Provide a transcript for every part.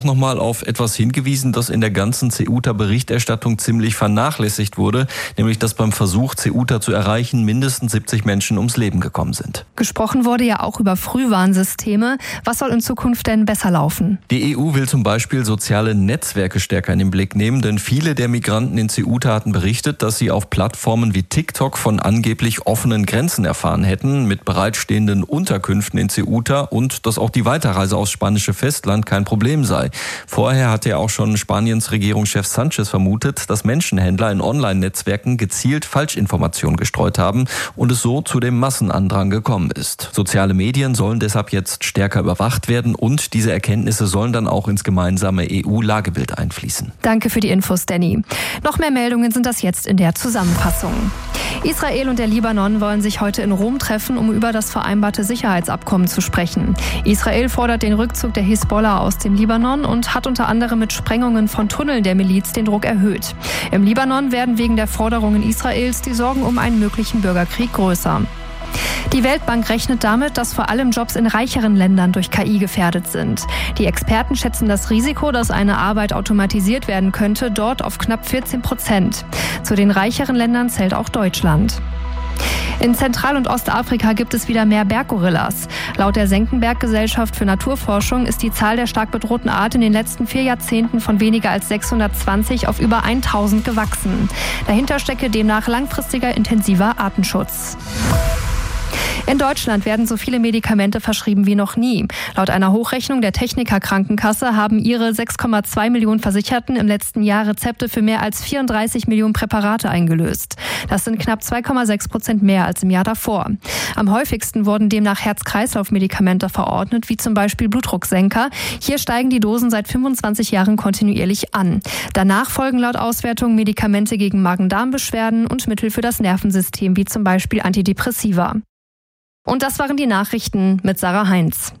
Nochmal auf etwas hingewiesen, das in der ganzen Ceuta-Berichterstattung ziemlich vernachlässigt wurde, nämlich dass beim Versuch, Ceuta zu erreichen, mindestens 70 Menschen ums Leben gekommen sind. Gesprochen wurde ja auch über Frühwarnsysteme. Was soll in Zukunft denn besser laufen? Die EU will zum Beispiel soziale Netzwerke stärker in den Blick nehmen, denn viele der Migranten in Ceuta hatten berichtet, dass sie auf Plattformen wie TikTok von angeblich offenen Grenzen erfahren hätten, mit bereitstehenden Unterkünften in Ceuta und dass auch die Weiterreise aufs spanische Festland kein Problem sei. Vorher hatte ja auch schon Spaniens Regierungschef Sanchez vermutet, dass Menschenhändler in Online-Netzwerken gezielt Falschinformationen gestreut haben und es so zu dem Massenandrang gekommen ist. Soziale Medien sollen deshalb jetzt stärker überwacht werden und diese Erkenntnisse sollen dann auch ins gemeinsame EU-Lagebild einfließen. Danke für die Infos, Danny. Noch mehr Meldungen sind das jetzt in der Zusammenfassung. Israel und der Libanon wollen sich heute in Rom treffen, um über das vereinbarte Sicherheitsabkommen zu sprechen. Israel fordert den Rückzug der Hisbollah aus dem Libanon und hat unter anderem mit Sprengungen von Tunneln der Miliz den Druck erhöht. Im Libanon werden wegen der Forderungen Israels die Sorgen um einen möglichen Bürgerkrieg größer. Die Weltbank rechnet damit, dass vor allem Jobs in reicheren Ländern durch KI gefährdet sind. Die Experten schätzen das Risiko, dass eine Arbeit automatisiert werden könnte, dort auf knapp 14%. Zu den reicheren Ländern zählt auch Deutschland. In Zentral- und Ostafrika gibt es wieder mehr Berggorillas. Laut der Senckenberg-Gesellschaft für Naturforschung ist die Zahl der stark bedrohten Art in den letzten 4 Jahrzehnten von weniger als 620 auf über 1000 gewachsen. Dahinter stecke demnach langfristiger intensiver Artenschutz. In Deutschland werden so viele Medikamente verschrieben wie noch nie. Laut einer Hochrechnung der Techniker Krankenkasse haben ihre 6,2 Millionen Versicherten im letzten Jahr Rezepte für mehr als 34 Millionen Präparate eingelöst. Das sind knapp 2,6% mehr als im Jahr davor. Am häufigsten wurden demnach Herz-Kreislauf-Medikamente verordnet, wie zum Beispiel Blutdrucksenker. Hier steigen die Dosen seit 25 Jahren kontinuierlich an. Danach folgen laut Auswertung Medikamente gegen Magen-Darm-Beschwerden und Mittel für das Nervensystem, wie zum Beispiel Antidepressiva. Und das waren die Nachrichten mit Sarah Heinz.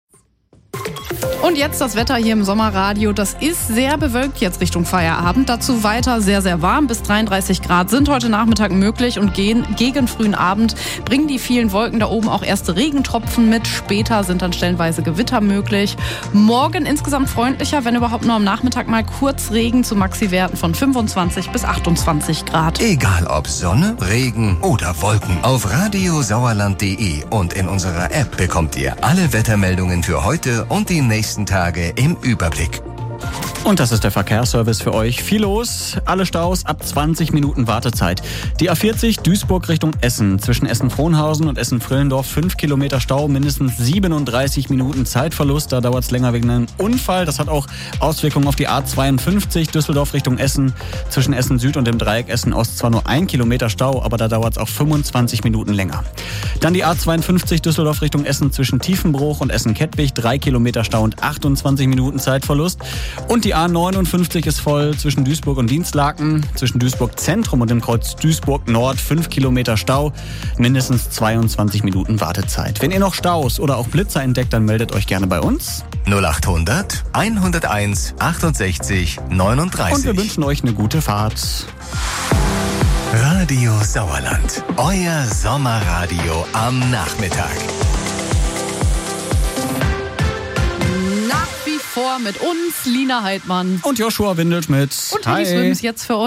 Und jetzt das Wetter hier im Sommerradio. Das ist sehr bewölkt jetzt Richtung Feierabend. Dazu weiter sehr, sehr warm. Bis 33 Grad sind heute Nachmittag möglich und gegen frühen Abend bringen die vielen Wolken da oben auch erste Regentropfen mit. Später sind dann stellenweise Gewitter möglich. Morgen insgesamt freundlicher, wenn überhaupt nur am Nachmittag mal kurz Regen zu Maxi-Werten von 25 bis 28 Grad. Egal ob Sonne, Regen oder Wolken. Auf radiosauerland.de und in unserer App bekommt ihr alle Wettermeldungen für heute und die nächsten Tage im Überblick. Und das ist der Verkehrsservice für euch. Viel los, alle Staus ab 20 Minuten Wartezeit. Die A40 Duisburg Richtung Essen. Zwischen Essen-Frohnhausen und Essen-Frillendorf 5 Kilometer Stau, mindestens 37 Minuten Zeitverlust. Da dauert es länger wegen einem Unfall. Das hat auch Auswirkungen auf die A52 Düsseldorf Richtung Essen. Zwischen Essen Süd und dem Dreieck Essen Ost zwar nur 1 Kilometer Stau, aber da dauert es auch 25 Minuten länger. Dann die A52 Düsseldorf Richtung Essen zwischen Tiefenbruch und Essen-Kettwig. 3 Kilometer Stau und 28 Minuten Zeitverlust. Und die A59 ist voll zwischen Duisburg und Dienstlaken, zwischen Duisburg Zentrum und dem Kreuz Duisburg Nord 5 Kilometer Stau, mindestens 22 Minuten Wartezeit. Wenn ihr noch Staus oder auch Blitzer entdeckt, dann meldet euch gerne bei uns. 0800 101 68 39. Und wir wünschen euch eine gute Fahrt. Radio Sauerland, euer Sommerradio am Nachmittag. Mit uns Lina Heidmann und Joshua Windelschmidt. und Henny Swims jetzt für euch.